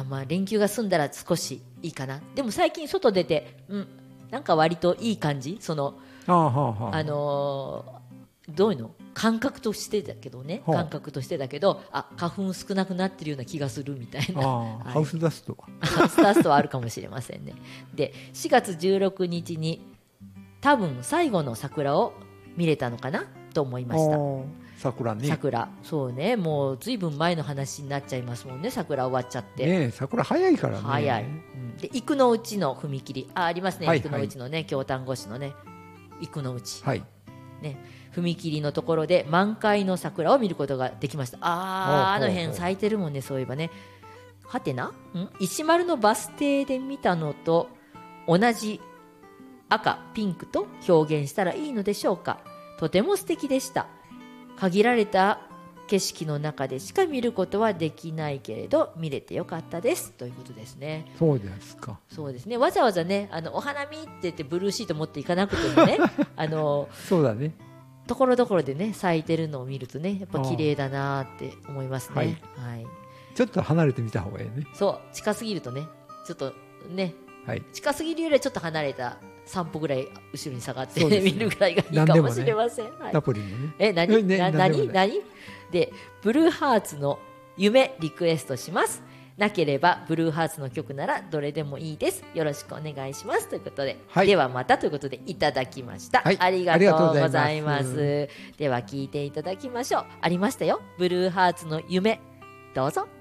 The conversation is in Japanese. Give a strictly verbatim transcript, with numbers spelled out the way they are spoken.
まあ連休が済んだら少しいいかな。でも最近外出て、うん、なんか割といい感じ、そのああ、はあはあ、 あのー、どういうの感覚としてだけどね、 はあ、 感覚としてだけど、あ、花粉少なくなってるような気がするみたいな、 あ、 はい、 ハウスダストハウスダストはあるかもしれませんね。でしがつじゅうろくにちに多分最後の桜を見れたのかなと思いました。 桜ね。 桜、そうね、もうずいぶん前の話になっちゃいますもんね、桜終わっちゃって。 ね、桜早いからね。 早い、うん、で生野内の踏切 あ, ありますね、 はい、 生野内のね、京丹後市のね生野内、 はい、 ね、踏切のところで満開の桜を見ることができました。あー、あの辺咲いてるもんね、そういえばね。はてな、ん石丸のバス停で見たのと同じ赤ピンクと表現したらいいのでしょうか。とても素敵でした。限られた景色の中でしか見ることはできないけれど見れてよかったですということですね。 そうですか。 そうですね、わざわざね、あのお花見って言ってブルーシート持っていかなくてもねあのそうだね、 ところどころでね咲いてるのを見るとね、やっぱ綺麗だなって思いますね。はい、はい、 ちょっと離れてみた方がいいね。 そう近すぎるとねちょっとね、 はい、 近すぎるよりはちょっと離れたさん歩ぐらい後ろに下がって、ね、見るぐらいがいいかもしれません。はい、 ナポリのね。 え何ね、 な何何でブルーハーツの夢リクエストします。なければブルーハーツの曲ならどれでもいいです。よろしくお願いしますということで、はい、ではまたということでいただきました。はい、ありがとうございます。では聞いていただきましょう。ありましたよ、ブルーハーツの夢、どうぞ。